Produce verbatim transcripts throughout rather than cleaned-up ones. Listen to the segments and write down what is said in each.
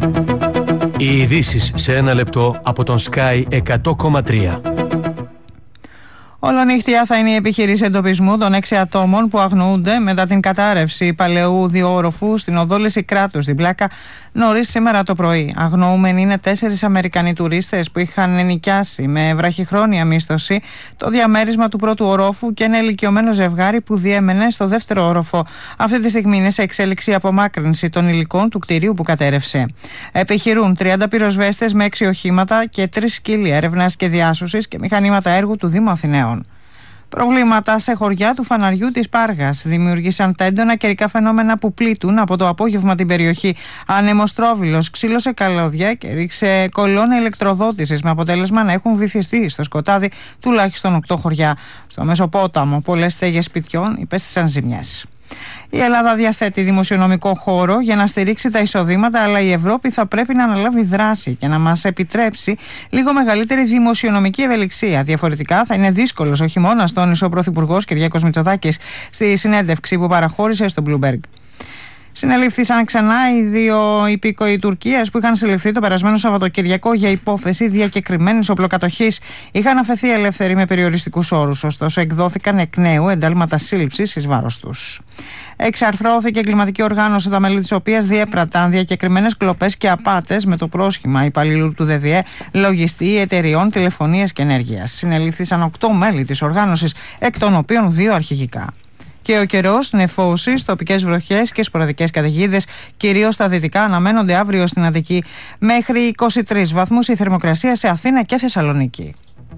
Οι ειδήσεις σε ένα λεπτό από τον Sky εκατό κόμμα τρία. Ολονύχτια θα είναι η επιχείρηση εντοπισμού των έξι ατόμων που αγνοούνται μετά την κατάρρευση παλαιού διόροφου στην οδό Λυσικράτου στην Πλάκα νωρίς σήμερα το πρωί. Αγνοούμενοι είναι τέσσερις Αμερικανοί τουρίστες που είχαν ενοικιάσει με βραχυχρόνια μίσθωση το διαμέρισμα του πρώτου ορόφου και ένα ηλικιωμένο ζευγάρι που διέμενε στο δεύτερο όροφο. Αυτή τη στιγμή είναι σε εξέλιξη η απομάκρυνση των υλικών του κτηρίου που κατέρευσε. Επιχειρούν τριάντα πυροσβέστες με έξι οχήματα και τρεις σκύλοι έρευνας και διάσωσης και μηχανήματα έργου του Δήμου Αθηναίων. Προβλήματα σε χωριά του Φαναριού της Πάργας δημιούργησαν τα έντονα καιρικά φαινόμενα που πλήττουν από το απόγευμα την περιοχή. Ανεμοστρόβιλος ξύλωσε καλώδια και ρίξε κολόνα ηλεκτροδότησης με αποτέλεσμα να έχουν βυθιστεί στο σκοτάδι τουλάχιστον οκτώ χωριά. Στο Μεσοπόταμο πολλές στέγες σπιτιών υπέστησαν ζημιές. Η Ελλάδα διαθέτει δημοσιονομικό χώρο για να στηρίξει τα εισοδήματα, αλλά η Ευρώπη θα πρέπει να αναλάβει δράση και να μας επιτρέψει λίγο μεγαλύτερη δημοσιονομική ευελιξία. Διαφορετικά θα είναι δύσκολος ο χειμώνας, τόνισε ο Πρωθυπουργός Κυριάκος Μητσοτάκης στη συνέντευξη που παραχώρησε στο Bloomberg. Συνελήφθησαν ξανά οι δύο υπήκοοι Τουρκίας που είχαν συλληφθεί το περασμένο Σαββατοκυριακό για υπόθεση διακεκριμένης οπλοκατοχής. Είχαν αφαιθεί ελεύθεροι με περιοριστικούς όρους, ωστόσο εκδόθηκαν εκ νέου εντάλματα σύλληψης εις βάρος τους. Εξαρθρώθηκε εγκληματική οργάνωση, τα μέλη της οποίας διέπραταν διακεκριμένες κλοπές και απάτες με το πρόσχημα υπαλλήλου του ΔΔΕ, λογιστή εταιριών τηλεφωνίας και ενέργειας. Συνελήφθησαν οκτώ μέλη της οργάνωσης, εκ των οποίων δύο αρχηγικά. Και ο καιρός, νεφώσεις, τοπικές βροχές και σποραδικές καταιγίδες, κυρίως στα δυτικά, αναμένονται αύριο στην Αττική. Μέχρι είκοσι τρεις βαθμούς η θερμοκρασία σε Αθήνα και Θεσσαλονίκη.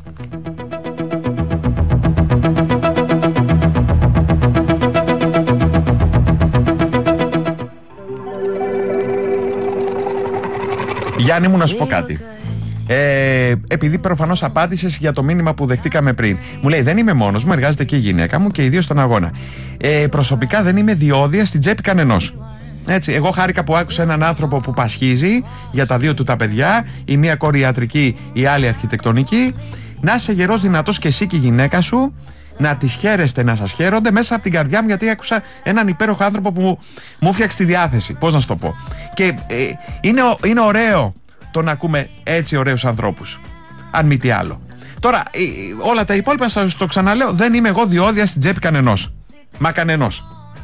Γιάννη μου, να σου πω κάτι. Ε, επειδή προφανώς απάντησες για το μήνυμα που δεχτήκαμε πριν. Μου λέει: δεν είμαι μόνος μου, εργάζεται και η γυναίκα μου και οι δύο στον αγώνα. Ε, προσωπικά δεν είμαι διόδια στην τσέπη κανενός. Έτσι, εγώ χάρηκα που άκουσα έναν άνθρωπο που πασχίζει για τα δύο του τα παιδιά, η μία κόρη ιατρική, η άλλη αρχιτεκτονική. Να είσαι γερός, δυνατός και εσύ και η γυναίκα σου, να τις χαίρεστε, να σας χαίρονται μέσα από την καρδιά μου, γιατί άκουσα έναν υπέροχο άνθρωπο που μου, μου φτιάξει τη διάθεση. Πώς να σου το πω. Και ε, είναι, είναι ωραίο το να ακούμε έτσι ωραίους ανθρώπους, αν μη τι άλλο. Τώρα, όλα τα υπόλοιπα, σας το ξαναλέω, δεν είμαι εγώ διόδια στην τσέπη κανενός. Μα κανενός.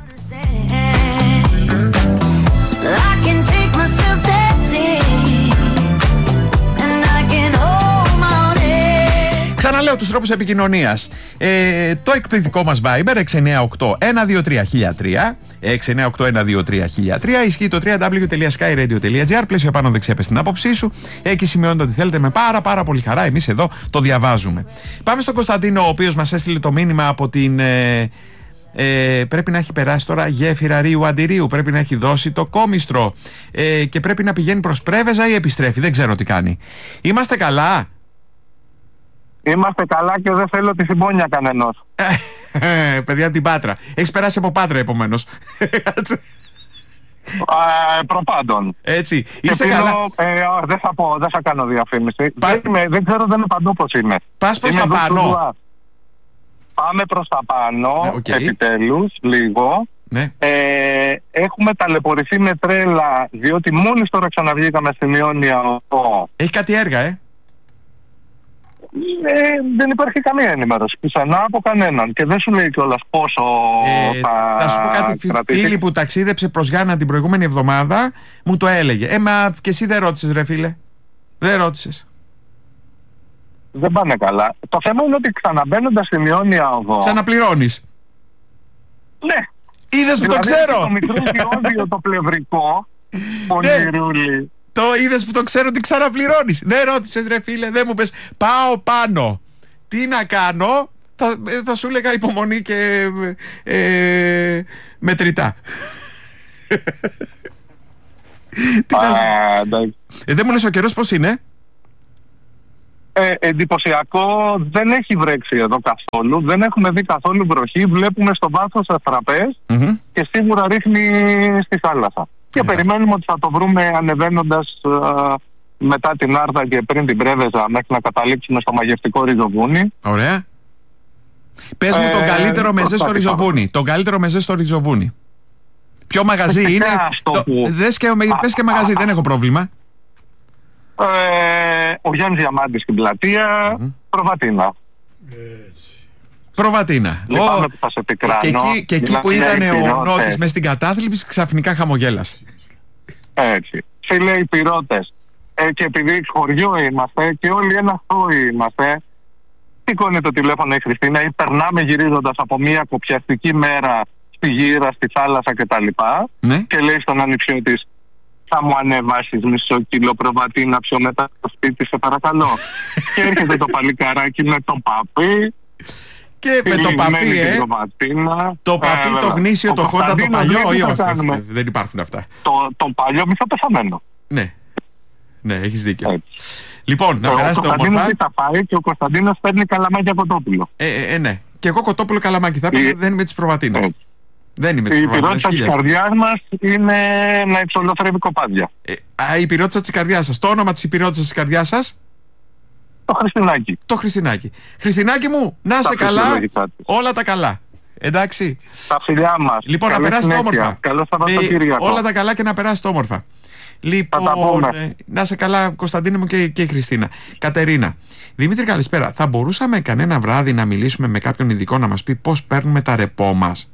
Ξαναλέω τους τρόπους επικοινωνίας. Ε, το εκπληκτικό μας Viber έξι εννιά οκτώ ένα δύο τρία χίλια τρία, έξι εννιά οκτώ ένα δύο τρία χίλια τρία, ισχύει το double-u double-u double-u τελεία sky radio τελεία gr, πλαίσιο επάνω δεξιά πες την άποψή σου. Εκεί σημειώνετε ότι θέλετε με πάρα πάρα πολύ χαρά, εμείς εδώ το διαβάζουμε. Πάμε στον Κωνσταντίνο, ο οποίος μας έστειλε το μήνυμα από την... Ε, Ε, πρέπει να έχει περάσει τώρα γέφυρα Ρίου Αντιρίου, πρέπει να έχει δώσει το κόμιστρο ε, και πρέπει να πηγαίνει προς Πρέβεζα ή επιστρέφει, δεν ξέρω τι κάνει. Είμαστε καλά? Είμαστε καλά και δεν θέλω τη συμπόνια κανενός. Ε, παιδιά, την Πάτρα. Έχεις περάσει από Πάτρα επομένως. ε, προπάντων. Έτσι. Και Είσαι πίνω, καλά? Ε, δεν θα πω, δεν θα κάνω διαφήμιση. Πα... Δεν, είμαι, δεν ξέρω, δεν απαντώ πώς είμαι. Πας προς είμαι τα πάνω. Πάμε προς τα πάνω, ναι, okay. επιτέλους, λίγο. Ναι. Ε, έχουμε ταλαιπωρηθεί με τρέλα, διότι μόλις τώρα ξαναβγήκαμε στην Ιόνια οδό. Έχει κάτι έργα, ε? Ε, δεν υπάρχει καμία ενημέρωση πουθενά από κανέναν και δεν σου λέει κιόλας πόσο ε, θα θα σου πω κάτι, κρατήσει. Φίλη που ταξίδεψε προς Γιάννα την προηγούμενη εβδομάδα μου το έλεγε. Ε, μα και εσύ δεν ρώτησες, ρε φίλε? Δεν ρώτησες. Δεν πάνε καλά. Το θέμα είναι ότι ξαναμπαίνοντας στην Ιόνια οδό... Ξαναπληρώνεις. Ναι. Είδες που δηλαδή, το ξέρω. Το μικρό διόδιο το πλευρικό, πονηρούλι. Το είδες που το ξέρω ότι ξαναπληρώνεις. Δεν ρώτησες, ρε φίλε, δεν μου πες πάω πάνω. Τι να κάνω? Θα, θα σου έλεγα υπομονή και ε, μετρητά. Τι να... ε, δεν μου λες ο καιρός πώς είναι? Ε, εντυπωσιακό, δεν έχει βρέξει εδώ καθόλου, δεν έχουμε δει καθόλου βροχή, βλέπουμε στο βάθος αστραπές mm-hmm. και σίγουρα ρίχνει στη θάλασσα. Και yeah. περιμένουμε ότι θα το βρούμε ανεβαίνοντας uh, μετά την Άρδα και πριν την Πρέβεζα μέχρι να καταλήξουμε στο μαγευτικό Ριζοβούνι. Ωραία. Πες μου ε, τον καλύτερο μεζέ στο Ριζοβούνι. Τον καλύτερο μεζέ στο Ριζοβούνι. Ποιο μαγαζί είναι? Το... Που... Δες και, πες και μαγαζί, δεν έχω πρόβλημα. Ε, ο Γιάννης Διαμάντης στην πλατεία, mm-hmm. Προβατίνα. Προβατίνα. Λυπάμαι oh. που θα σε επικράνω. Και εκεί, και εκεί που ήταν ο Νότης μες στην κατάθλιψη, ξαφνικά χαμογέλασε. Έτσι. Φίλε, οι πυρώτες. Ε, και επειδή χωριό είμαστε και όλοι ένα χώρο είμαστε, σηκώνει το τηλέφωνο η Χριστίνα ή περνάμε γυρίζοντας από μια κοπιαστική μέρα στη γύρα, στη θάλασσα κτλ. Ναι. Και λέει στον ανιψιό της, θα μου ανεβάσεις μισό κιλό προβατίνα πιο μετά στο σπίτι, σε παρακαλώ. Και έρχεται το παλικαράκι με τον παπί. Και με το παπί, ε, το παπί, ε, το γνήσιο, το χόντα, το παλιό ή όχι? Δεν υπάρχουν αυτά. Το, τον παλιό μισοπεθαμένο. Ναι, ναι, έχεις δίκιο. Έτσι. Λοιπόν, να ε, περάσετε όμορφα. Ο Κωνσταντίνος τα πάει και ο Κωνσταντίνος παίρνει καλαμάκια κοτόπουλο. Ε, ε, ε, ναι. Και εγώ κοτόπουλο καλαμάκι θα πει, δεν είμαι της προβατίνας. Ε, δεν είμαι της προβατίνας. Η πυρότητα της καρδιάς μας είναι να υψολόφερευει κοπάδια. Ε, α, η πυρότητα της καρδιάς σας. Το όνομα της πυρότητας της καρδιάς σας? Το Χριστινάκι. Το Χριστινάκι. Χριστινάκι μου, να είσαι καλά, όλα τα καλά. Εντάξει. Τα φιλιά μας. Λοιπόν, καλή να περάσετε όμορφα. Καλό Σαββατοκύριακο. Όλα τα καλά και να περάσετε όμορφα. Λοιπόν, ε, να είσαι καλά, Κωνσταντίνη μου και, και η Χριστίνα. Κατερίνα. Δημήτρη, καλησπέρα. Θα μπορούσαμε κανένα βράδυ να μιλήσουμε με κάποιον ειδικό να μας πει πώς παίρνουμε τα ρεπό μας?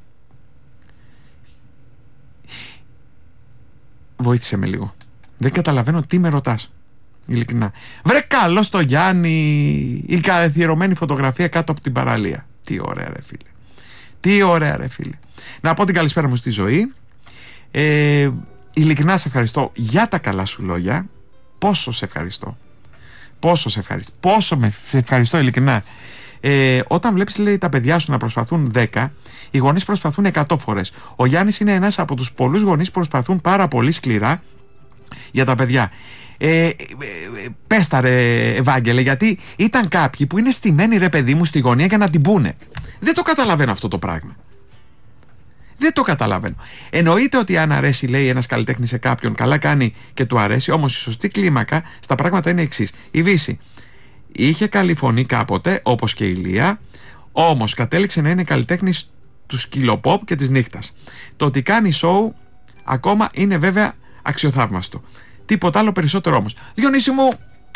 Βοήθησε με λίγο. Δεν καταλαβαίνω τι με ρωτάς. Ειλικρινά. Βρε καλό στο Γιάννη η καθιερωμένη φωτογραφία κάτω από την παραλία. Τι ωραία ρε φίλε. Τι ωραία ρε φίλε. Να πω την καλησπέρα μου στη Ζωή. ε, Ειλικρινά σε ευχαριστώ για τα καλά σου λόγια. Πόσο σε ευχαριστώ. Πόσο σε ευχαριστώ. Πόσο με σε ευχαριστώ ειλικρινά. ε, Όταν βλέπεις, λέει, τα παιδιά σου να προσπαθούν δέκα, οι γονείς προσπαθούν εκατό φορές. Ο Γιάννης είναι ένας από τους πολλούς γονείς που προσπαθούν πάρα πολύ σκληρά για τα παιδιά. Ε, ε, πες τα ρε Ευάγγελε, γιατί ήταν κάποιοι που είναι στημένοι ρε παιδί μου στη γωνία για να την πούνε. Δεν το καταλαβαίνω αυτό το πράγμα. Δεν το καταλαβαίνω. Εννοείται ότι αν αρέσει, λέει, ένας καλλιτέχνης σε κάποιον, καλά κάνει και του αρέσει, όμως η σωστή κλίμακα στα πράγματα είναι εξής. Η Βύση είχε καλή φωνή κάποτε, όπως και η Λία, όμως κατέληξε να είναι καλλιτέχνης του σκυλοπόπ και της νύχτας. Το ότι κάνει σοου ακόμα είναι βέβαια αξιοθαύμαστο. Τίποτα άλλο περισσότερο όμως. Διονύση μου,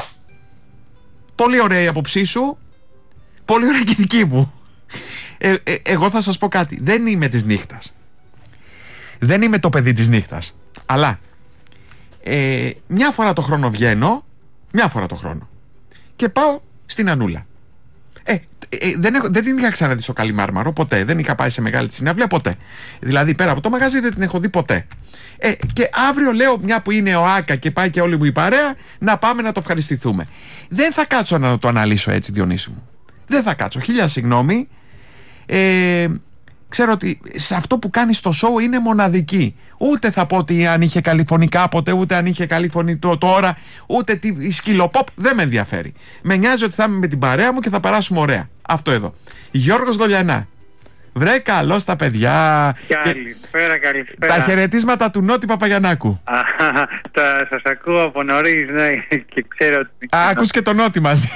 πολύ ωραία η άποψή σου, πολύ ωραία και η δική μου. Ε, ε, εγώ θα σας πω κάτι. Δεν είμαι της νύχτας. Δεν είμαι το παιδί της νύχτας. Αλλά ε, μια φορά το χρόνο βγαίνω, μια φορά το χρόνο, και πάω στην Ανούλα. Ε, ε, δεν, έχω, δεν την είχα ξαναδεί στο Καλιμάρμαρο ποτέ. Δεν είχα πάει σε μεγάλη συναυλία ποτέ. Δηλαδή πέρα από το μαγαζί δεν την έχω δει ποτέ. Ε, και αύριο λέω, μια που είναι ο Άκα και πάει και όλη μου η παρέα, να πάμε να το ευχαριστηθούμε. Δεν θα κάτσω να το αναλύσω έτσι, Διονύση μου. Δεν θα κάτσω. Χίλια συγγνώμη. Ε, ξέρω ότι σε αυτό που κάνει στο show είναι μοναδική. Ούτε θα πω ότι αν είχε καλή φωνή κάποτε, ούτε αν είχε καλή φωνή τώρα, ούτε τι σκυλοπόπ, δεν με ενδιαφέρει. Με νοιάζει ότι θα είμαι με την παρέα μου και θα περάσουμε ωραία. Αυτό εδώ. Γιώργος Δολιανά. Βρε καλό στα παιδιά. Καλησπέρα, καλησπέρα. Τα χαιρετίσματα του Νότι Παπαγιαννάκου. Τα σας ακούω από νωρίς, ναι, και ξέρω ότι... Α, ακούς και τον Νότι μαζί.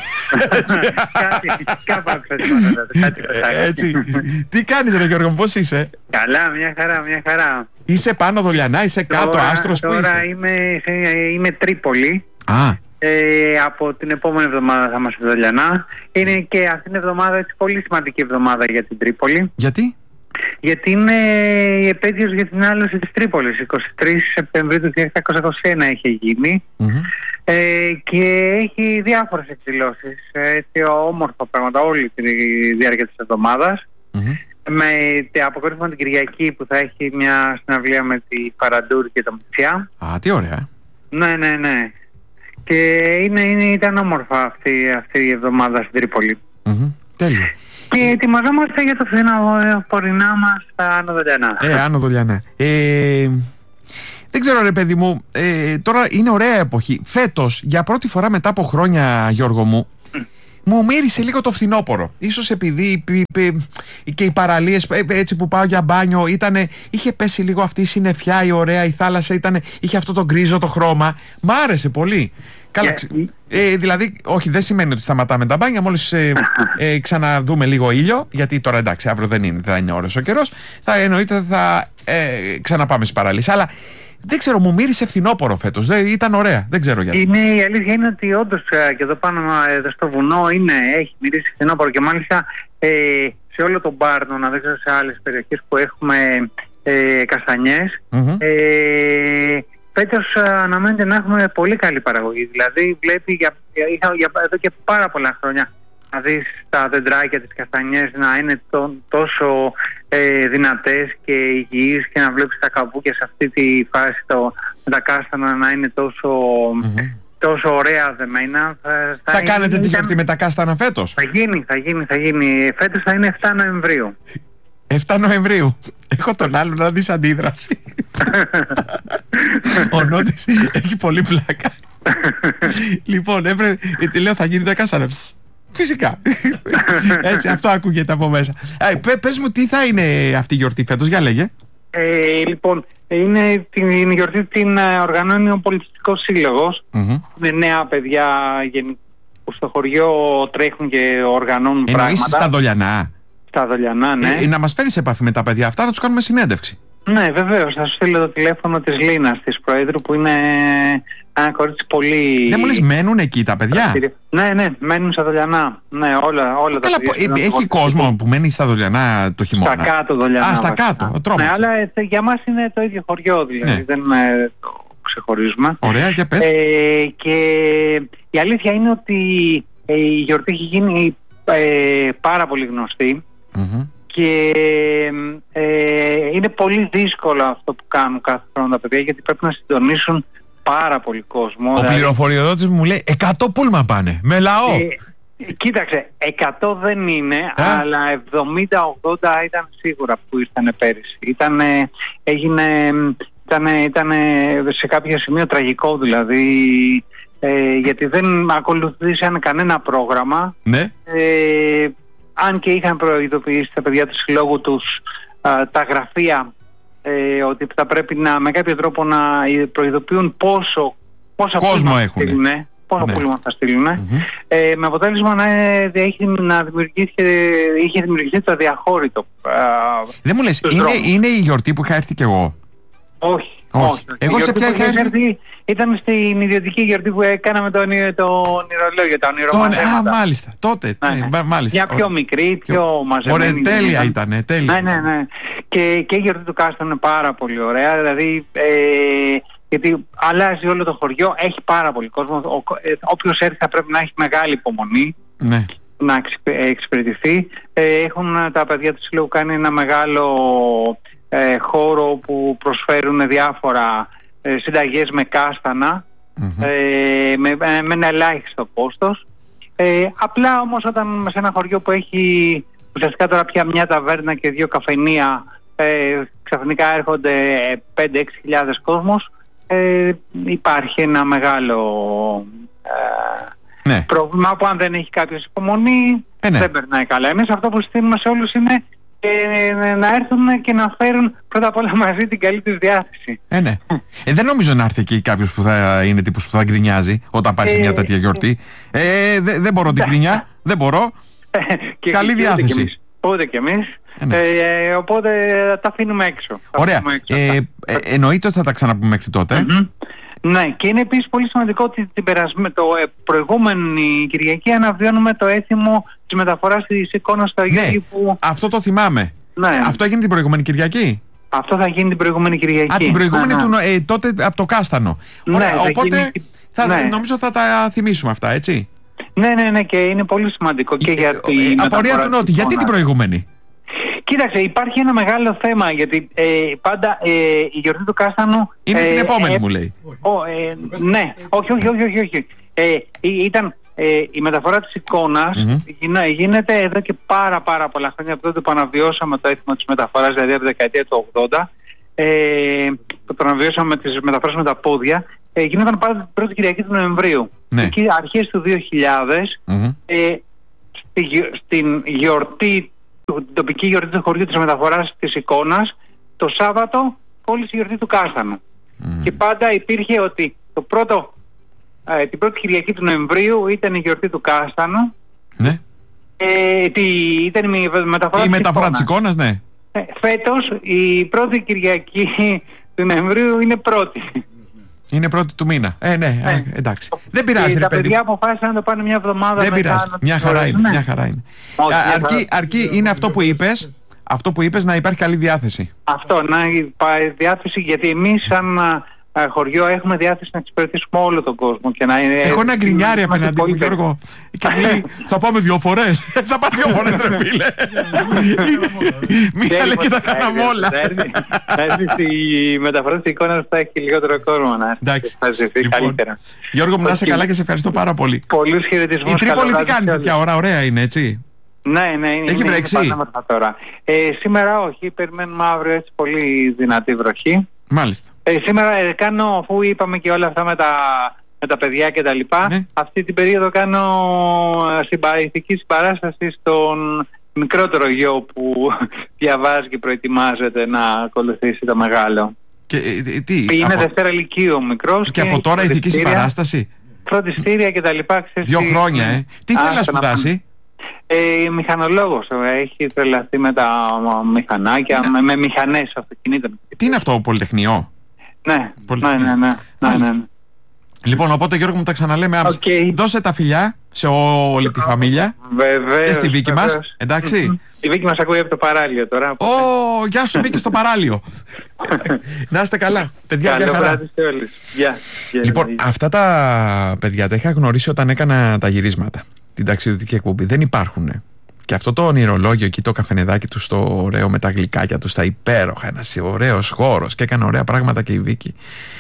Κάτι, κάπου άκουσα. Έτσι. Τι κάνεις ρε Γιώργο, πώς είσαι? Καλά, μια χαρά, μια χαρά. Είσαι πάνω Δολιανά, είσαι κάτω, Άστρος, που είσαι? Τώρα είμαι, είμαι Τρίπολη. Α. Ε, από την επόμενη εβδομάδα θα είμαστε Δολιανά. Είναι και αυτήν την εβδομάδα έτσι, πολύ σημαντική εβδομάδα για την Τρίπολη. Γιατί? Γιατί είναι η επέτειος για την άλωση της Τρίπολης. εικοστή τρίτη Σεπτεμβρίου του χίλια επτακόσια είκοσι ένα είχε γίνει. Mm-hmm. ε, και έχει διάφορες εκδηλώσεις, έτσι, όμορφα πράγματα όλη τη διάρκεια της εβδομάδας. Mm-hmm. Με αποκορύφωμα την Κυριακή που θα έχει μια συναυλία με τη Παραντούρ και τα Μητσιά. Α, τι ωραία. Ναι, ναι, ναι. Και είναι, είναι, ήταν όμορφα αυτή, αυτή η εβδομάδα στην Τρίπολη. Mm-hmm. Τέλεια. Και ετοιμαζόμαστε για το φθινοπορεινά μας στα Άνω Δολιανά. Ε, Άνω Δολιανά. Ε, δεν ξέρω ρε παιδί μου, ε, τώρα είναι ωραία εποχή. Φέτος, για πρώτη φορά μετά από χρόνια, Γιώργο μου, mm. μου μύρισε λίγο το φθινόπωρο. Ίσως επειδή και οι παραλίες έτσι που πάω για μπάνιο ήτανε, είχε πέσει λίγο αυτή η συννεφιά, η ωραία, η θάλασσα ήτανε, είχε αυτό το γκρίζο το χρώμα. Μ' άρεσε πολύ. Καλά, yeah. ε, δηλαδή, όχι, δεν σημαίνει ότι σταματάμε τα μπάνια. Μόλις ε, ε, ξαναδούμε λίγο ήλιο, γιατί τώρα εντάξει, αύριο δεν είναι, δεν είναι ώρες ο καιρός, θα εννοείται θα ε, ξαναπάμε στις παραλίες. Αλλά δεν ξέρω, μου μύρισε φθινόπωρο φέτος. Ήταν ωραία, δεν ξέρω γιατί. Είναι, η αλήθεια είναι ότι όντως και εδώ πάνω εδώ στο βουνό είναι, έχει μυρίσει φθινόπωρο και μάλιστα ε, σε όλο τον Πάρνο, να δεν ξέρω σε άλλες περιοχές που έχουμε ε, καστανιές. Mm-hmm. Ε, φέτος αναμένεται να έχουμε πολύ καλή παραγωγή. Δηλαδή βλέπει για, για, για, εδώ και πάρα πολλά χρόνια να δεις τα δεντράκια, τις καστανιές να είναι το, τόσο ε, δυνατές και υγιείς και να βλέπεις τα καβούκια σε αυτή τη φάση το, με τα κάστανα να είναι τόσο, mm-hmm. τόσο ωραία δεμένα. Θα, θα, θα κάνετε τη γιορτή με τα κάστανα φέτος? Θα γίνει, θα γίνει, θα γίνει. Φέτος θα είναι εφτά Νοεμβρίου. εφτά Νοεμβρίου. Έχω τον άλλο να δεις αντίδραση. Ο Νότης έχει πολύ πλάκα. Λοιπόν, έπρεπε, λέω θα γίνει το κάστανα. Φυσικά. Έτσι, αυτό ακούγεται από μέσα. Ε, πέ, πες μου, τι θα είναι αυτή η γιορτή φέτος, για λέγε. Ε, λοιπόν, είναι την γιορτή την οργανώνει ο Πολιτιστικός Σύλλογος. Mm-hmm. Με νέα παιδιά που στο χωριό τρέχουν και οργανώνουν. Εννοείς πράγματα. Εννοείς στα Δολιανά? Στα Δολιανά, ναι. Ε, να μας φέρεις σε επαφή με τα παιδιά αυτά, να τους κάνουμε συνέντευξη. Ναι, βεβαίως. Θα σου στείλω το τηλέφωνο της Λίνας, της Προέδρου, που είναι ένα κορίτσι πολύ... Ναι, μου λες, μένουν εκεί τα παιδιά? Ναι, ναι, μένουν στα Δολιανά. Ναι, όλα, όλα τα παιδιά. Έχει έχει κόσμο που μένει στα Δολιανά το χειμώνα? Στα κάτω Δολιανά. Α, στα κάτω, ναι, αλλά για μας είναι το ίδιο χωριό, δηλαδή. Ναι. Δεν ε, το ξεχωρίζουμε. Ωραία, για πες. Ε, και η αλήθεια είναι ότι ε, η γιορτή έχει γίνει ε, πάρα πολύ γνωστή. Mm-hmm. Και ε, είναι πολύ δύσκολο αυτό που κάνουν κάθε χρόνο τα παιδιά, γιατί πρέπει να συντονίσουν πάρα πολύ κόσμο. Ο δηλαδή... πληροφοριοδότης μου λέει εκατό πούλμα πάνε, με λαό. Ε, κοίταξε, εκατό δεν είναι, Α? αλλά εβδομήντα ογδόντα ήταν σίγουρα που ήρθαν πέρυσι. Ήτανε, έγινε, ήτανε, ήτανε σε κάποιο σημείο τραγικό δηλαδή, ε, γιατί δεν ακολουθήσαν κανένα πρόγραμμα. Ναι. Ε, αν και είχαν προειδοποιήσει τα παιδιά του συλλόγου τους α, τα γραφεία ε, ότι θα πρέπει να, με κάποιο τρόπο να προειδοποιούν πόσο πόσα κόσμο έχουν, στείλουνε, πόσο ναι. πούλμα θα στείλουν, mm-hmm. ε, με αποτέλεσμα να, έχει, να δημιουργηθεί, είχε δημιουργηθεί το αδιαχώρητο. Δεν μου λες, είναι, είναι η γιορτή που είχα έρθει κι εγώ? Όχι. Όχι. Όχι. Εγώ σε ποια είχα έρθει? Ήταν στην ιδιωτική γιορτή που έκαναμε το, το ονειρολόγιο, τα ονειρομαζέματα. Α, μάλιστα. Τότε, ναι, ναι. Μάλιστα. Μια πιο μικρή, πιο, πιο μαζεμένη. Ωραία, τέλεια ήταν. Τέλεια. Ναι, ναι, ναι. Και, και η γιορτή του Κάστανου είναι πάρα πολύ ωραία. Δηλαδή, ε, γιατί αλλάζει όλο το χωριό, έχει πάρα πολύ κόσμο. Όποιος έρθει θα πρέπει να έχει μεγάλη υπομονή. Ναι. Να εξυπηρετηθεί. Ε, έχουν τα παιδιά του συλλόγου κάνει ένα μεγάλο ε, χώρο που προσφέρουν διάφορα ε, συνταγές με κάστανα, mm-hmm. ε, με, με ένα ελάχιστο κόστος. Ε, απλά όμως όταν σε ένα χωριό που έχει ουσιαστικά τώρα πια μια ταβέρνα και δύο καφενεία, ε, ξαφνικά έρχονται πέντε έξι χιλιάδες κόσμος, ε, υπάρχει ένα μεγάλο ε, ναι. πρόβλημα που αν δεν έχει κάποιος υπομονή ε, ναι. δεν περνάει καλά. Εμείς αυτό που στείλουμε σε όλους είναι ε, να έρθουν και να φέρουν πρώτα απ' όλα μαζί την καλή τους διάθεση. Ε, ναι. ε, δεν νομίζω να έρθει εκεί κάποιος που θα είναι τύπος που θα γκρινιάζει όταν πάει σε μια τέτοια γιορτή. Ε, δεν δε μπορώ την γκρινιά, δεν μπορώ. Καλή διάθεση. Ούτε κι εμείς. Ε, ναι. ε, οπότε τα αφήνουμε έξω. Ωραία. Αφήνουμε έξω, ε, ε, εννοείται ότι θα τα ξαναπούμε μέχρι τότε. Mm-hmm. Ναι, και είναι επίσης πολύ σημαντικό ότι την περασme... το ε, προηγούμενη Κυριακή αναβιώνουμε το έθιμο της μεταφοράς της εικόνας στο Αγίου. Ναι, που... αυτό το θυμάμαι. Ναι. Αυτό έγινε την προηγούμενη Κυριακή. Αυτό θα γίνει την προηγούμενη Κυριακή. Α, την προηγούμενη ναι, ναι. Του, ε, τότε από το Κάστανο. Ωραία, ναι, οπότε θα γίνει... θα, ναι. νομίζω θα τα θυμίσουμε αυτά, έτσι. Ναι, ναι, ναι, και είναι πολύ σημαντικό και για τη ε, απορία του Νότη, γιατί την προηγούμενη? Κοίταξε, υπάρχει ένα μεγάλο θέμα, γιατί ε, πάντα ε, η γιορτή του Κάστανου... Είναι ε, την επόμενη ε, μου λέει. Ο, ε, ναι, όχι, όχι, όχι, όχι, όχι. Ε, ήταν ε, η μεταφορά της εικόνας, mm-hmm. γίνεται εδώ και πάρα πάρα πολλά χρόνια, από τότε που αναβιώσαμε το έθιμο της μεταφοράς, δηλαδή από τη δεκαετία του ογδόντα, ε, που το αναβιώσαμε με τις μεταφορές με τα πόδια, ε, γινόταν πάντα την πρώτη Κυριακή του Νοεμβρίου. Ναι. Εκεί αρχές του δύο χιλιάδες, mm-hmm. ε, στη, στην γιορτή, την τοπική γιορτή του χωριού της μεταφοράς της εικόνας, το Σάββατο κόλλησε η γιορτή του Κάστανου. Mm. Και πάντα υπήρχε ότι το πρώτο, ε, την πρώτη Κυριακή του Νοεμβρίου ήταν η γιορτή του Κάστανου. Ναι. Ε, τη, ήταν η μεταφορά, η της, μεταφορά της εικόνας, ναι. Ε, φέτος η πρώτη Κυριακή του Νοεμβρίου είναι πρώτη. Είναι πρώτη του μήνα. Ε, ναι, ναι. εντάξει. Δεν πειράζει, και ρε τα παιδί. παιδιά αποφάσισαν να το πάνε μια εβδομάδα. Δεν πειράζει. Μια χαρά είναι. Ναι. Μια χαρά είναι. Όχι, αρκεί, θα... αρκεί είναι αυτό που είπες. Αυτό που είπες, να υπάρχει καλή διάθεση. Αυτό, να υπάρχει διάθεση, γιατί εμείς σαν α, χωριό έχουμε διάθεση να εξυπηρετήσουμε όλο τον κόσμο. Και να είναι... Έχω ένα γκρινιάρι απέναντί μου, Γιώργο, και μου λέει θα πάμε δύο φορές. Θα πάμε δύο φορές, ρε φίλε. Μία λέει και τα κάναμε όλα. Θα έρθει στη μεταφορά της εικόνας που θα έχει λιγότερο κόσμο. Εντάξει. Θα ζητήσει καλύτερα. Γιώργο μου, να είσαι καλά και σε ευχαριστώ πάρα πολύ. Πολλούς χαιρετισμούς. Η Τρίπολη τι κάνει τέτοια ώρα, ωραία είναι, έτσι? Ναι, ναι, είναι. Έχει βρέξει? Τώρα. Ε, σήμερα όχι, περιμένουμε αύριο έτσι πολύ δυνατή βροχή. Μάλιστα. Ε, σήμερα ε, κάνω, αφού είπαμε και όλα αυτά με τα, με τα παιδιά και τα λοιπά, ναι. Αυτή την περίοδο κάνω ηθική συμπαράσταση στον μικρότερο γιο που διαβάζει και προετοιμάζεται να ακολουθήσει το μεγάλο. Και, ε, τι, είναι από... Δευτέρα Λυκείου ο μικρός. Και, και από τώρα ηθική συμπαράσταση. Φροντιστήρια και τα λοιπά. Δύο χρόνια, ε. Τι θέλει να σπουδάσει? Ε, μηχανολόγος, έχει τρελαθεί με τα μηχανάκια, ναι. με, με μηχανές αυτοκινήτων. Τι είναι αυτό, Πολυτεχνείο? Ναι, Πολυτεχνείο. ναι, ναι, ναι, ναι, ναι. Λοιπόν, οπότε Γιώργο μου τα ξαναλέμε άμεσα. Okay. Δώσε τα φιλιά σε όλη τη φαμίλια. Βεβαίως. Και στη Βίκη μας, εντάξει. Η Βίκη μας ακούει από το παράλιο τώρα. Ω, oh, γεια σου Βίκη στο παράλιο. Να είστε καλά. Παιδιά, καλό βράδυ σε όλους. Γεια. Λοιπόν, yeah. αυτά τα παιδιά τα είχα γνωρίσει όταν έκανα τα γυρίσματα. Την ταξιδιωτική εκπομπή. Δεν υπάρχουν. Και αυτό το ονειρολόγιο εκεί, το καφενεδάκι του στο ωραίο με τα γλυκάκια του, στα υπέροχα, ένας ωραίος χώρος, και έκανε ωραία πράγματα και η Βίκη.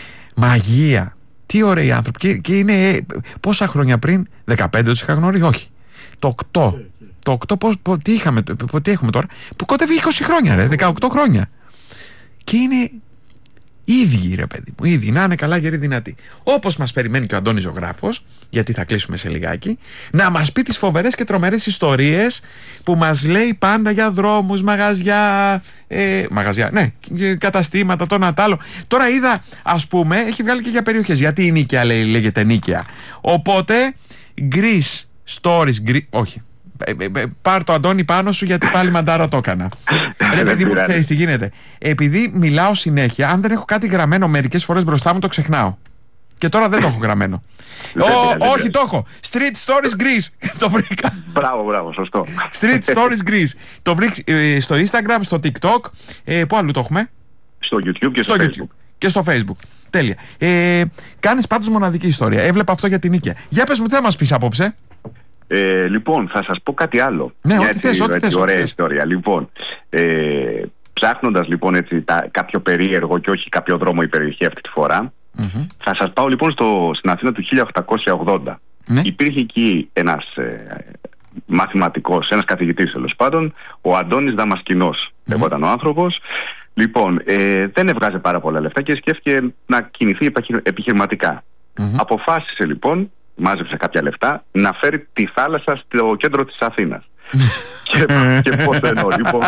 Μαγεία. Τι ωραίοι άνθρωποι. Και, και είναι πόσα χρόνια πριν, δεκαπέντε τους είχα γνωρίσει, όχι. Το οκτώ. Το οκτώ, πώς, πώς, τι, είχαμε, πώς, τι έχουμε τώρα, που κοντεύει είκοσι χρόνια, ρε, δεκαοκτώ χρόνια. Και είναι ίδιοι, ρε παιδί μου, ίδιοι, να είναι καλά γεροί δυνατοί. Όπως μας περιμένει και ο Αντώνης Ζωγράφος, γιατί θα κλείσουμε σε λιγάκι, να μας πει τις φοβερές και τρομερές ιστορίες που μας λέει πάντα για δρόμους, μαγαζιά, ε, μαγαζιά, ναι, καταστήματα, το ένα τ' άλλο. Τώρα είδα, ας πούμε, έχει βγάλει και για περιοχές, γιατί η Νίκαια λέει, λέγεται Νίκαια. Οπότε, Greece Stories, Greece, όχι. Πάρ' το Αντώνη πάνω σου, γιατί πάλι μαντάρα το έκανα. Ρε παιδί μου, ξέρεις τι γίνεται? Επειδή μιλάω συνέχεια, αν δεν έχω κάτι γραμμένο μερικές φορές μπροστά μου, το ξεχνάω. Και τώρα δεν το έχω γραμμένο. Ο, όχι, το έχω. Street Stories Greece. Το βρήκα. Μπράβο, μπράβο, σωστό. Street Stories Greece. Το βρήκα ε, στο Instagram, στο TikTok. Ε, πού αλλού το έχουμε? Στο YouTube και στο, στο Facebook. YouTube. Και στο Facebook. Τέλεια. Ε, κάνεις πάντως μοναδική ιστορία. Έβλεπα αυτό για την Νίκαια. Για πες μου, τι θα μας πεις απόψε? Ε, λοιπόν, θα σας πω κάτι άλλο. Ναι, μια ό,τι θες, ό,τι θες. Ωραία θες. Ιστορία. Λοιπόν, ε, ψάχνοντας λοιπόν έτσι, τα, κάποιο περίεργο και όχι κάποιο δρόμο η περιοχή αυτή τη φορά, mm-hmm. θα σας πάω λοιπόν στο, στην Αθήνα του χίλια οκτακόσια ογδόντα. Ναι. Υπήρχε εκεί ένας ε, μαθηματικός, ένας καθηγητής τέλος πάντων, ο Αντώνης Δαμασκηνός, mm-hmm. λέγονταν ο άνθρωπος. Λοιπόν, ε, δεν έβγαζε πάρα πολλά λεφτά και σκέφτηκε να κινηθεί επιχειρηματικά. Mm-hmm. Αποφάσισε λοιπόν, μάζεψε κάποια λεφτά, να φέρει τη θάλασσα στο κέντρο της Αθήνας. και, και πώς το εννοώ, λοιπόν.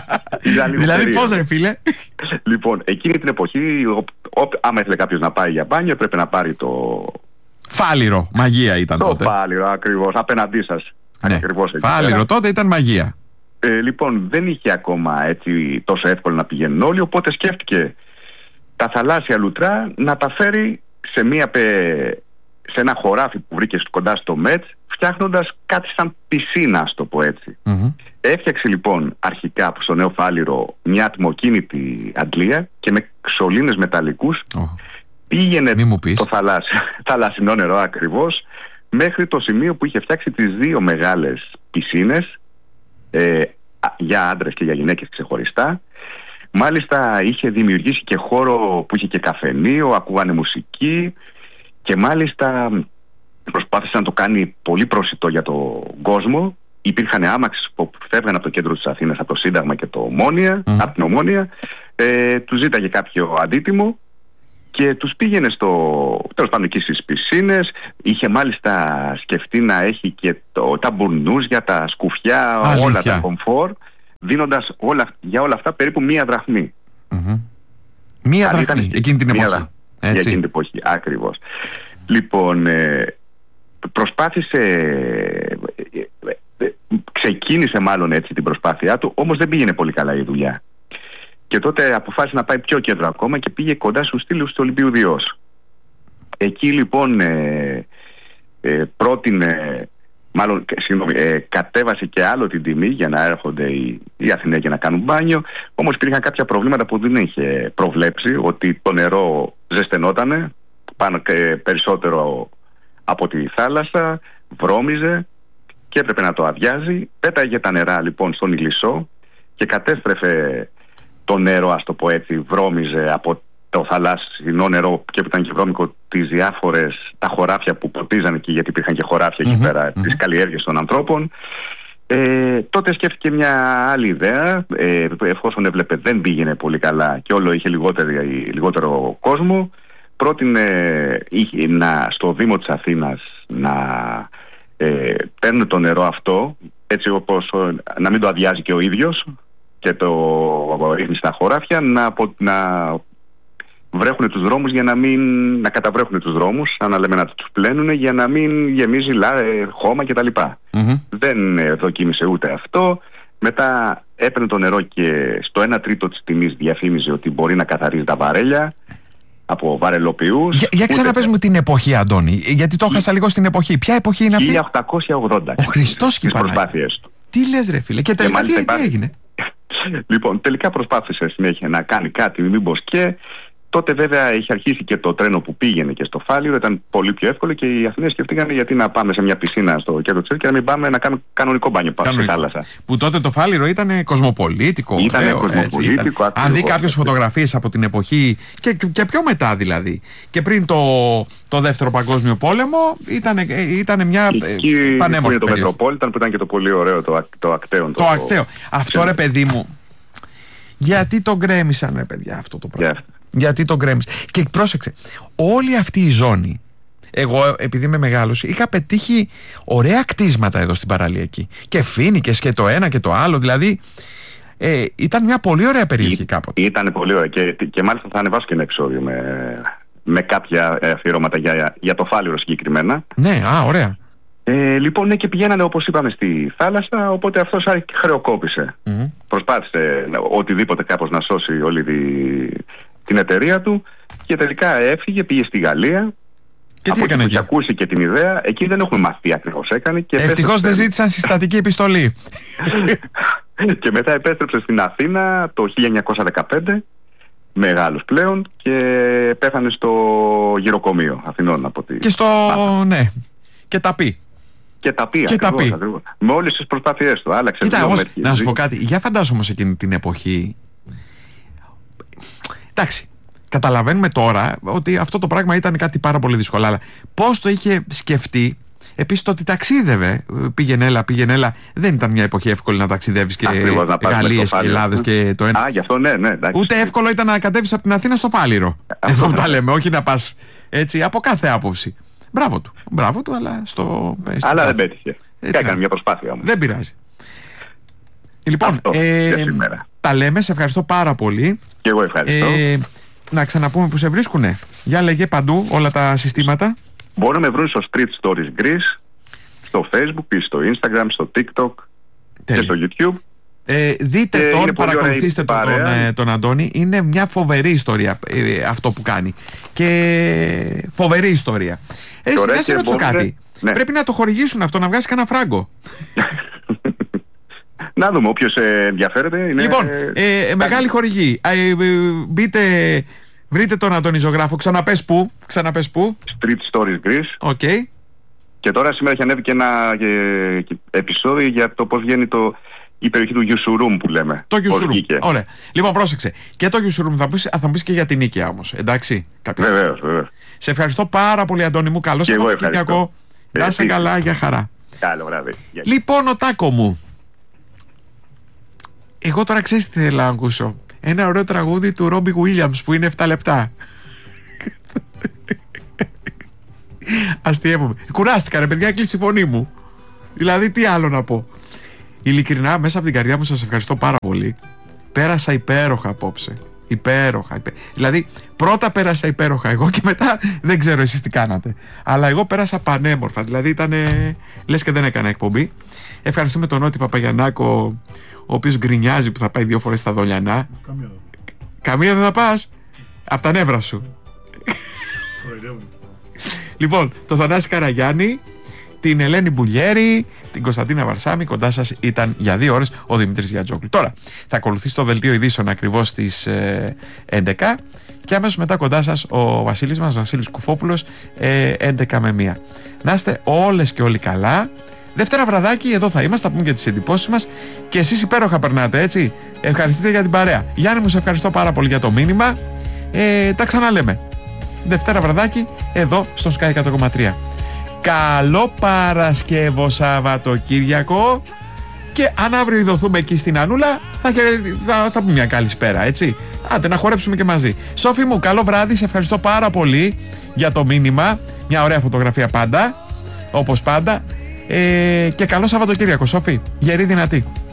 Δηλαδή πώς, ρε φίλε? Λοιπόν, εκείνη την εποχή, ο, ο, άμα ήθελε κάποιος να πάει για μπάνιο, έπρεπε να πάρει το... Φάληρο, μαγεία ήταν το τότε. Το φάληρο, ακριβώς, απέναντί σας. Ναι. Ακριβώς, φάληρο τότε ήταν μαγεία. Ε, λοιπόν, δεν είχε ακόμα έτσι τόσο εύκολο να πηγαίνουν όλοι, οπότε σκέφτηκε τα θαλάσσια λουτρά να τα φέρει σε μία πε... σε ένα χωράφι που βρήκε κοντά στο ΜΕΤΣ, φτιάχνοντας κάτι σαν πισίνα, ας το πω έτσι. Mm-hmm. Έφτιαξε λοιπόν αρχικά στο νέο φάληρο μια ατμοκίνητη αντλία και με ξωλήνες μεταλλικούς oh. πήγαινε το θαλάσσι, θαλασσινό νερό ακριβώς μέχρι το σημείο που είχε φτιάξει τις δύο μεγάλες πισίνες ε, για άντρες και για γυναίκες ξεχωριστά. Μάλιστα είχε δημιουργήσει και χώρο που είχε και καφενείο, ακούγανε μουσική. Και μάλιστα προσπάθησε να το κάνει πολύ προσιτό για τον κόσμο. Υπήρχαν άμαξες που φεύγαν από το κέντρο της Αθήνας, από το Σύνταγμα και το Ομόνια, mm. από την Ομόνια. Ε, τους ζήταγε κάποιο αντίτιμο και τους πήγαινε στο, τέλος πάντων, εκεί στις πισίνες. Είχε μάλιστα σκεφτεί να έχει και το, τα μπουρνούς για τα σκουφιά, αλήθεια, όλα τα κομφόρ, δίνοντας όλα, για όλα αυτά περίπου μία δραχμή. Mm-hmm. Μία δραχμή, ήταν, εκείνη την εποχή. Μία, για εκείνη την εποχή, ακριβώς. Λοιπόν, ε, προσπάθησε, ε, ε, ξεκίνησε μάλλον έτσι την προσπάθειά του, όμως δεν πήγαινε πολύ καλά η δουλειά. Και τότε αποφάσισε να πάει πιο κέντρο ακόμα και πήγε κοντά στους στήλους του Ολυμπίου Διός. Εκεί λοιπόν ε, ε, πρότεινε, μάλλον συγγνώμη, ε, κατέβασε και άλλο την τιμή για να έρχονται οι, οι Αθηναίοι και να κάνουν μπάνιο. Όμως υπήρχαν κάποια προβλήματα που δεν είχε προβλέψει, ότι το νερό ζεσθενότανε πάνω και περισσότερο από τη θάλασσα, βρώμιζε και έπρεπε να το αδειάζει. Πέταγε τα νερά λοιπόν στον Ηλισσό και κατέστρεφε το νερό, ας το πω έτσι, βρώμιζε από το θαλάσσινο νερό και που ήταν και βρώμικο τις διάφορες, τα χωράφια που ποτίζανε εκεί, γιατί υπήρχαν και χωράφια mm-hmm. εκεί πέρα, mm-hmm. τις καλλιέργειες των ανθρώπων. Ε, τότε σκέφτηκε μια άλλη ιδέα, ε, εφόσον έβλεπε δεν πήγαινε πολύ καλά και όλο είχε λιγότερο, λιγότερο κόσμο, πρότεινε είχε, να, στο Δήμο της Αθήνας να ε, παίρνουν το νερό αυτό, έτσι όπως να μην το αδειάζει και ο ίδιος και το ρίχνει στα χωράφια, να, να βρέχουν τους δρόμους για να μην, να καταβρέχουν τους δρόμους, σαν να λέμε να τους πλένουν, για να μην γεμίζει λά, ε, χώμα κτλ. Mm-hmm. Δεν ε, δοκίμησε ούτε αυτό. Μετά έπαιρνε το νερό και στο ένα τρίτο της τιμής διαφήμιζε ότι μπορεί να καθαρίζει τα βαρέλια από βαρελοποιούς. Για, για ξαναπες μου την εποχή, Αντώνη, γιατί το χάσα λίγο στην εποχή. Ποια εποχή είναι αυτή? χίλια οκτακόσια ογδόντα. Ο Χριστός και η Παναγία. Τι λες ρε φίλε, και τελικά και τι, τι έγινε? Λοιπόν, τελικά προσπάθησε συνέχεια να κάνει κάτι, μήπως και... Τότε βέβαια είχε αρχίσει και το τρένο που πήγαινε και στο Φάληρο, ήταν πολύ πιο εύκολο και οι Αθηναίοι σκεφτήκαν γιατί να πάμε σε μια πισίνα στο κέντρο της και να μην πάμε να κάνουμε κανονικό μπάνιο πάνω στη θάλασσα. Που τότε το Φάληρο ήταν κοσμοπολίτικο. Ήταν κοσμοπολίτικο. Αν δει κάποιες φωτογραφίες από την εποχή και, και πιο μετά δηλαδή, και πριν το, το Δεύτερο Παγκόσμιο Πόλεμο, ήταν, ήταν μια εκεί, πανέμορφη το Μετροπόλιταν που ήταν και το πολύ ωραίο το, το ακτέον. Το, το ακτέο. Αυτό ρε παιδί μου, γιατί τον γκρέμισαν ρε παιδιά αυτό το πράγμα? Yeah. Γιατί τον γκρέμισε. Και πρόσεξε, όλη αυτή η ζώνη, εγώ επειδή είμαι μεγάλος, είχα πετύχει ωραία κτίσματα εδώ στην παραλιακή. Και φοίνικες και το ένα και το άλλο. Δηλαδή ε, ήταν μια πολύ ωραία περιοχή κάποτε. Ήταν πολύ ωραία. Και, και μάλιστα θα ανεβάσω και ένα επεισόδιο με, με κάποια αφιερώματα για, για το Φάληρο συγκεκριμένα. Ναι, α, ωραία. Ε, λοιπόν, ναι, και πηγαίνανε όπως είπαμε στη θάλασσα, οπότε αυτός χρεοκόπησε. Mm-hmm. Προσπάθησε οτιδήποτε κάπως να σώσει όλη τη, την εταιρεία του και τελικά έφυγε, πήγε στη Γαλλία. Και τι έκανε εκεί? Και ακούσει και την ιδέα, εκεί δεν έχουμε μάθει τι ακριβώς έκανε. Ευτυχώς δεν ζήτησαν συστατική επιστολή. Και μετά επέστρεψε στην Αθήνα το χίλια εννιακόσια δεκαπέντε, μεγάλος πλέον, και πέθανε στο γυροκομείο Αθηνών. Από τη... Και στο... Μάθα. Ναι. Και τα πει. Και τα πει, και ακριβώς, τα πει. Ακριβώς. Με όλες τις προσπάθειές του. Άλλαξε. Κοίτα, όμως, να σου πω κάτι. Για φαντάσου όμως εκείνη την εποχή. Εντάξει, καταλαβαίνουμε τώρα ότι αυτό το πράγμα ήταν κάτι πάρα πολύ δύσκολο. Αλλά πώς το είχε σκεφτεί? Επίσης το ότι ταξίδευε, πήγαινε έλα, πήγαινε έλα, δεν ήταν μια εποχή εύκολη να ταξιδεύεις και Γαλλίες και Ελλάδες και το ένα. Α, γι' αυτό ναι, ναι. Εντάξει. Ούτε εύκολο ήταν να κατέβεις από την Αθήνα στο Φάληρο. Εδώ που τα λέμε, όχι να πας έτσι από κάθε άποψη. Μπράβο του, μπράβο του, αλλά στο... Αλλά δεν πέτυχε. Έκανε μια προσπάθεια όμως. Δεν πειράζει. Λοιπόν, αυτό, ε, τα λέμε, σε ευχαριστώ πάρα πολύ. Και εγώ ευχαριστώ. Ε, να ξαναπούμε που σε βρίσκουνε. Για λέγε παντού όλα τα συστήματα. Μπορούν να με βρουν στο Street Stories Greece, στο Facebook ή στο Instagram, στο TikTok. Τέλει. Και στο YouTube. Ε, δείτε και τον, παρακολουθήστε τον, τον, τον, τον Αντώνη. Είναι μια φοβερή ιστορία ε, αυτό που κάνει. Και φοβερή ιστορία. Ε, να σε ρωτήσω κάτι. Ναι. Πρέπει να το χορηγήσουν αυτό, να βγάζει κανένα φράγκο. Να δούμε, όποιος ε, ενδιαφέρεται. Είναι, λοιπόν, ε, ε, μεγάλη χορηγή. Ε, ε, μπείτε, βρείτε τον Αντώνη Ζωγράφο. Ξαναπες πού. Ξαναπες πού. Street Stories Greece. Okay. Και τώρα σήμερα έχει ανέβει και ένα ε, επεισόδιο για το πώς βγαίνει το... η περιοχή του Γιουσουρούμ που λέμε. Το Γιουσουρούμ. Ωραία. Λοιπόν, πρόσεξε. Και το Γιουσουρούμ θα, θα μου πεις και για την Νίκαια όμως. Εντάξει. Βεβαίως, βεβαίως. Σε ευχαριστώ πάρα πολύ, Αντώνη μου. Καλό Σαββατοκύριακο. Να είσαι καλά, για χαρά. Καλό βράδυ. Λοιπόν, ο Τάκο μου. Εγώ τώρα ξέρεις τι θέλω να ακούσω. Ένα ωραίο τραγούδι του Ρόμπι Γουίλιαμς που είναι επτά λεπτά. Αστειεύομαι. Κουράστηκα ρε παιδιά, έκλεισε η φωνή μου. Δηλαδή τι άλλο να πω. Ειλικρινά, μέσα από την καρδιά μου σας ευχαριστώ πάρα πολύ. Πέρασα υπέροχα απόψε. Υπέροχα, υπέροχα. Δηλαδή πρώτα πέρασα υπέροχα εγώ και μετά δεν ξέρω εσείς τι κάνατε. Αλλά εγώ πέρασα πανέμορφα. Δηλαδή ήταν λες και δεν έκανα εκπομπή. Ευχαριστούμε τον Νότι Παπαγιαννάκο, ο οποίος γκρινιάζει που θα πάει δύο φορές στα Δολιανά. Καμία δεν θα πας. Απ' τα νεύρα σου. Λοιπόν, το Θανάση Καραγιάννη, την Ελένη Μπουλιέρη, την Κωνσταντίνα Βαρσάμι, κοντά σας ήταν για δύο ώρες ο Δημήτρης Γιατζόγλου. Τώρα θα ακολουθήσει το δελτίο ειδήσεων ακριβώς στις ε, έντεκα και αμέσως μετά κοντά σας ο Βασίλης μας, Βασίλης Κουφόπουλος, ε, έντεκα με μία. Να είστε όλες και όλοι καλά. Δευτέρα βραδάκι εδώ θα είμαστε, θα πούμε για τις εντυπώσεις μας και εσείς υπέροχα περνάτε, έτσι. Ευχαριστείτε για την παρέα. Γιάννη μου, σε ευχαριστώ πάρα πολύ για το μήνυμα. Ε, τα ξαναλέμε Δευτέρα βραδάκι εδώ στο Sky εκατό κόμμα τρία. Καλό Παρασκεύο Σαββατοκύριακο. Και αν αύριο ειδωθούμε εκεί στην Ανούλα, θα, θα, θα πούμε μια καλησπέρα, έτσι. Άντε να χορέψουμε και μαζί. Σόφη μου, καλό βράδυ, σε ευχαριστώ πάρα πολύ για το μήνυμα. Μια ωραία φωτογραφία πάντα, όπως πάντα. Ε, και καλό Σαββατοκύριακο, Σόφη. Γερή δυνατή.